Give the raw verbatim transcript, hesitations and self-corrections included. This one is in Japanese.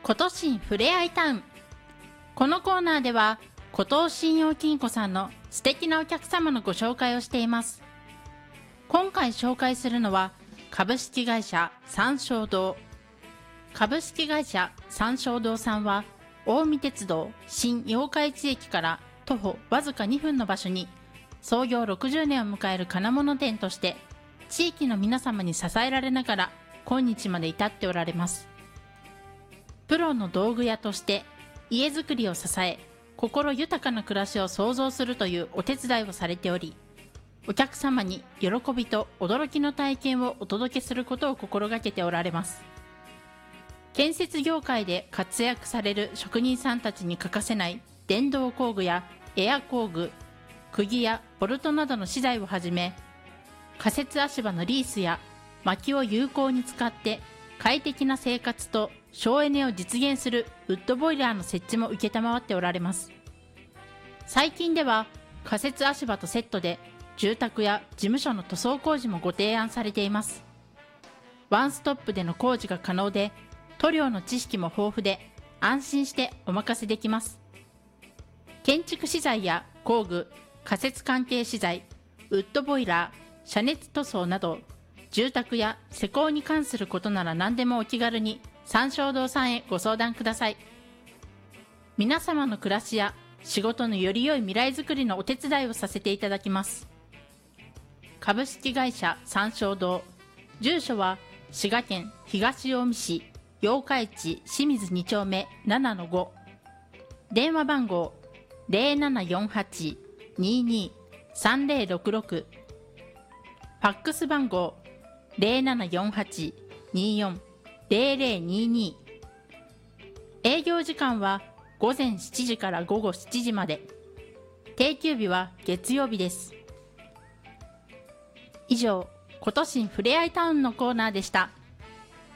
ことしふれあいタウン。このコーナーでは古東信用金庫さんの素敵なお客様のご紹介をしています。今回紹介するのは株式会社三正堂。株式会社三正堂さんは近江鉄道新八日市駅から徒歩わずかにふんの場所に創業ろくじゅうねんを迎える金物店として地域の皆様に支えられながら今日まで至っておられます。プロの道具屋として家づくりを支え、心豊かな暮らしを創造するというお手伝いをされており、お客様に喜びと驚きの体験をお届けすることを心がけておられます。建設業界で活躍される職人さんたちに欠かせない電動工具やエア工具、釘やボルトなどの資材をはじめ、仮設足場のリースや薪を有効に使って快適な生活と省エネを実現するウッドボイラーの設置も承っておられます。最近では仮設足場とセットで住宅や事務所の塗装工事もご提案されています。ワンストップでの工事が可能で、塗料の知識も豊富で安心してお任せできます。建築資材や工具、仮設関係資材、ウッドボイラー、遮熱塗装など住宅や施工に関することなら何でもお気軽に三正堂さんへご相談ください。皆様の暮らしや仕事のより良い未来づくりのお手伝いをさせていただきます。株式会社三正堂。住所は滋賀県東近江市八日市清水に丁目ななのご。電話番号 ゼロななよんはち にーにー さんゼロろくろく。ファックス番号 ゼロななよんはち にーよん ゼロゼロにーにー。営業時間は午前しちじから午後しちじまで。定休日は月曜日です。以上、ことしふれあいタウンのコーナーでした。